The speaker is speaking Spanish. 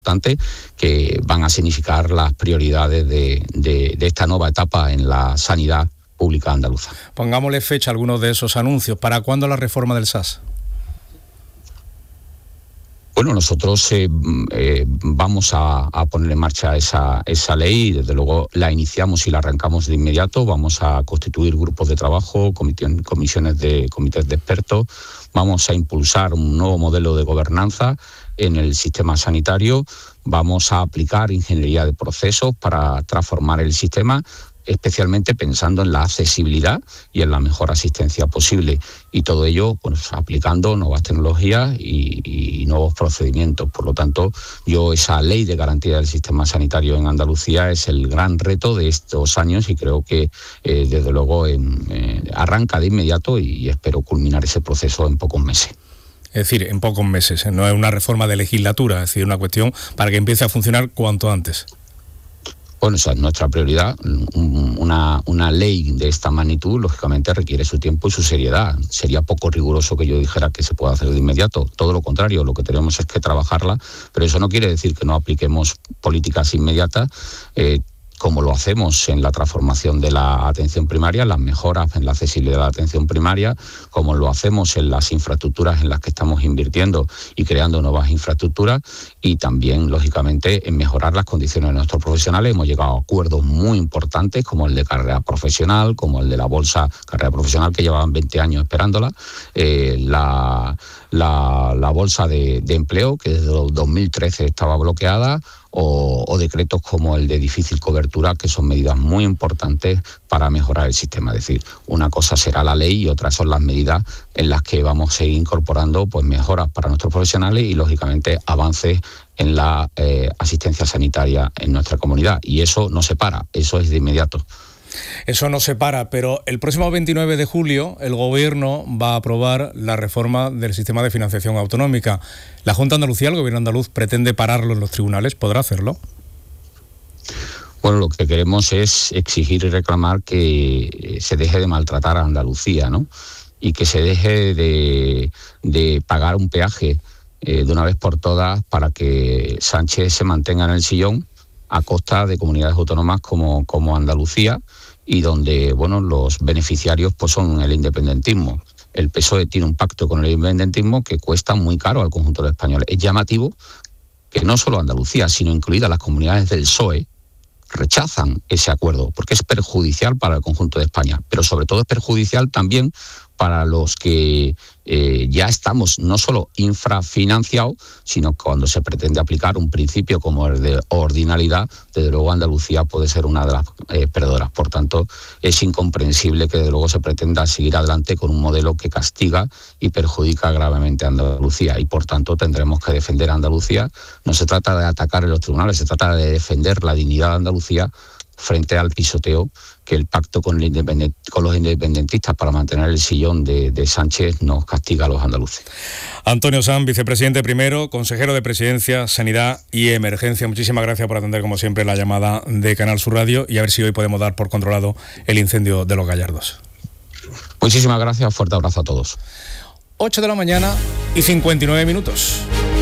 que van a significar las prioridades de esta nueva etapa en la sanidad pública andaluza. Pongámosle fecha a algunos de esos anuncios. ¿Para cuándo la reforma del SAS? Bueno, nosotros vamos a poner en marcha esa ley y desde luego la iniciamos y la arrancamos de inmediato. Vamos a constituir grupos de trabajo, comités de expertos. Vamos a impulsar un nuevo modelo de gobernanza en el sistema sanitario. Vamos a aplicar ingeniería de procesos para transformar el sistema, especialmente pensando en la accesibilidad y en la mejor asistencia posible. Y todo ello pues aplicando nuevas tecnologías y nuevos procedimientos. Por lo tanto, esa ley de garantía del sistema sanitario en Andalucía es el gran reto de estos años y creo que desde luego arranca de inmediato y espero culminar ese proceso en pocos meses. Es decir, en pocos meses, no es una reforma de legislatura, es decir, una cuestión para que empiece a funcionar cuanto antes. Bueno, esa es nuestra prioridad. Una ley de esta magnitud, lógicamente, requiere su tiempo y su seriedad. Sería poco riguroso que yo dijera que se pueda hacer de inmediato. Todo lo contrario, lo que tenemos es que trabajarla, pero eso no quiere decir que no apliquemos políticas inmediatas, como lo hacemos en la transformación de la atención primaria, las mejoras en la accesibilidad de la atención primaria, como lo hacemos en las infraestructuras en las que estamos invirtiendo y creando nuevas infraestructuras, y también, lógicamente, en mejorar las condiciones de nuestros profesionales. Hemos llegado a acuerdos muy importantes, como el de carrera profesional, como el de la bolsa carrera profesional, que llevaban 20 años esperándola, la bolsa de empleo, que desde 2013 estaba bloqueada, o decretos como el de difícil cobertura, que son medidas muy importantes para mejorar el sistema. Es decir, una cosa será la ley y otras son las medidas en las que vamos a ir incorporando pues mejoras para nuestros profesionales y, lógicamente, avances en la asistencia sanitaria en nuestra comunidad. Y eso no se para, eso es de inmediato. Eso no se para, pero el próximo 29 de julio el Gobierno va a aprobar la reforma del sistema de financiación autonómica. ¿La Junta de Andalucía, el Gobierno andaluz, pretende pararlo en los tribunales? ¿Podrá hacerlo? Bueno, lo que queremos es exigir y reclamar que se deje de maltratar a Andalucía, ¿no? Y que se deje de pagar un peaje de una vez por todas para que Sánchez se mantenga en el sillón a costa de comunidades autónomas como Andalucía, y donde, bueno, los beneficiarios pues son el independentismo. El PSOE tiene un pacto con el independentismo que cuesta muy caro al conjunto de los españoles. Es llamativo que no solo Andalucía, sino incluidas las comunidades del PSOE, rechazan ese acuerdo, porque es perjudicial para el conjunto de España, pero sobre todo es perjudicial también para los que ya estamos no solo infrafinanciados, sino cuando se pretende aplicar un principio como el de ordinalidad, desde luego Andalucía puede ser una de las perdedoras. Por tanto, es incomprensible que desde luego se pretenda seguir adelante con un modelo que castiga y perjudica gravemente a Andalucía, y por tanto tendremos que defender a Andalucía. No se trata de atacar en los tribunales, se trata de defender la dignidad de Andalucía frente al pisoteo que el pacto con los independentistas para mantener el sillón de Sánchez nos castiga a los andaluces. Antonio Sanz, vicepresidente primero, consejero de Presidencia, Sanidad y Emergencia. Muchísimas gracias por atender, como siempre, la llamada de Canal Sur Radio, y a ver si hoy podemos dar por controlado el incendio de Los Gallardos. Muchísimas gracias, fuerte abrazo a todos. 8 de la mañana y 59 minutos.